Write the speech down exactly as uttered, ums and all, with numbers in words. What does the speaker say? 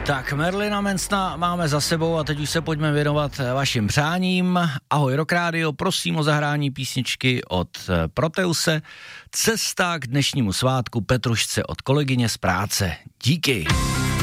Tak Marilina Mansona máme za sebou a teď už se pojďme věnovat vašim přáním. Ahoj Rock Radio, prosím o zahrání písničky od Proteuse. Cesta k dnešnímu svátku Petrušce od kolegyně z práce. Díky.